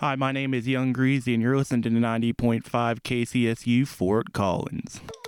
Hi, my name is Young Greasy, and you're listening to 90.5 KCSU Fort Collins.